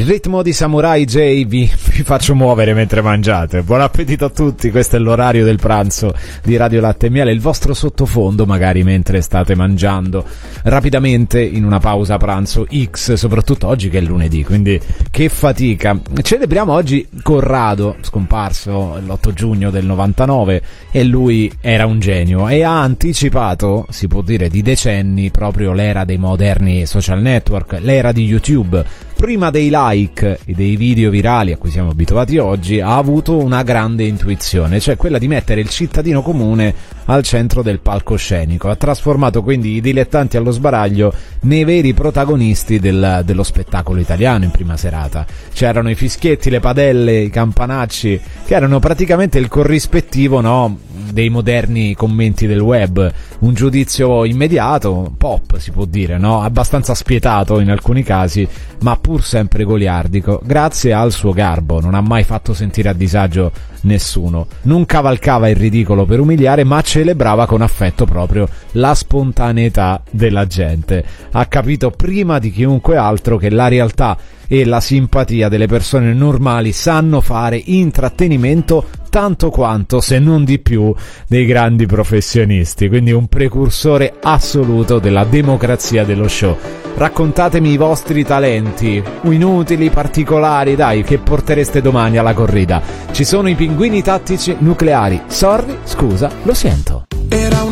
Il ritmo di Samurai J vi faccio muovere mentre mangiate. Buon appetito a tutti, questo è l'orario del pranzo di Radio Latte e Miele, il vostro sottofondo magari mentre state mangiando rapidamente in una pausa pranzo X, soprattutto oggi che è lunedì, quindi che fatica. Celebriamo oggi Corrado, scomparso l'8 giugno del 99, e lui era un genio e ha anticipato, si può dire, di decenni proprio l'era dei moderni social network, l'era di YouTube. Prima dei like e dei video virali a cui siamo abituati oggi, ha avuto una grande intuizione, cioè quella di mettere il cittadino comune al centro del palcoscenico. Ha trasformato quindi i dilettanti allo sbaraglio nei veri protagonisti dello spettacolo italiano in prima serata. C'erano i fischietti, le padelle, i campanacci, che erano praticamente il corrispettivo, no, dei moderni commenti del web. Un giudizio immediato, pop si può dire, no? Abbastanza spietato in alcuni casi, ma pur sempre goliardico, grazie al suo garbo. Non ha mai fatto sentire a disagio nessuno, non cavalcava il ridicolo per umiliare, ma celebrava con affetto proprio la spontaneità della gente. Ha capito prima di chiunque altro che la realtà e la simpatia delle persone normali sanno fare intrattenimento tanto quanto, se non di più, dei grandi professionisti. Quindi un precursore assoluto della democrazia dello show. Raccontatemi i vostri talenti, inutili, particolari, dai, che portereste domani alla corrida. Ci sono i pinguini tattici nucleari. Sorry, scusa, lo sento. Era